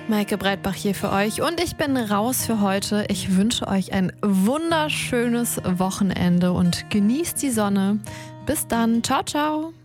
Maike Breitbach hier für euch und ich bin raus für heute. Ich wünsche euch ein wunderschönes Wochenende und genießt die Sonne. Bis dann. Ciao, ciao.